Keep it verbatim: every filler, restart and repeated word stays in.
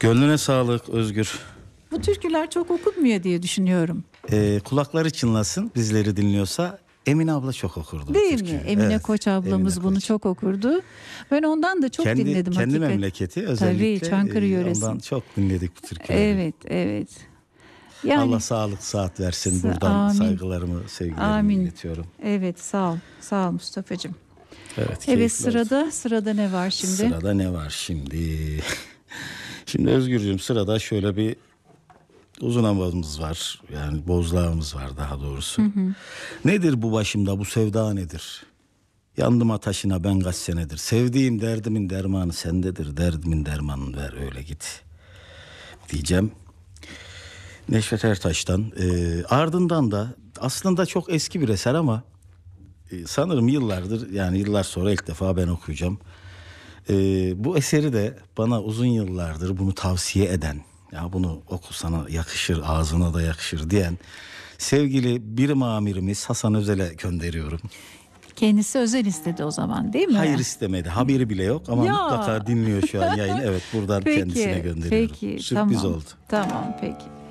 Gönlüne sağlık Özgür. Bu türküler çok okunmuyor diye düşünüyorum. Ee, kulakları çınlasın bizleri dinliyorsa. Emine abla çok okurdu. Değil mi? Emine evet, Koç ablamız Emine bunu Koç. çok okurdu. Ben ondan da çok kendi, dinledim. Kendi hakikaten. memleketi özellikle. Tabii Çankırı yöresi. Ondan çok dinledik bu türküleri. Evet, evet. Yani, Allah sağlık saat versin. Buradan amin. Saygılarımı, sevgilerimi amin. iletiyorum. Evet, sağ ol. Sağ ol Mustafa'cığım. Evet, evet sırada olsun. Sırada ne var şimdi? Sırada ne var şimdi? Şimdi Özgürcüğüm, sırada şöyle bir uzun havamız var. Yani bozlağımız var daha doğrusu. Hı hı. Nedir bu başımda bu sevda nedir? Yandım ataşına ben kaç senedir. Sevdiğim derdimin dermanı sendedir. Derdimin dermanını ver öyle git diyeceğim. Neşet Ertaş'tan. E, ardından da aslında çok eski bir eser ama e, sanırım yıllardır, yani yıllar sonra ilk defa ben okuyacağım. E, bu eseri de bana uzun yıllardır bunu tavsiye eden, ya bunu oku sana yakışır, ağzına da yakışır diyen sevgili birim amirimiz Hasan Özel'e gönderiyorum. Kendisi özel istedi o zaman değil mi? Hayır, istemedi. Haberi bile yok ama ya. mutlaka dinliyor şu an yayını. Evet, buradan peki, kendisine gönderiyorum. Peki, sürpriz tamam, oldu. Tamam peki.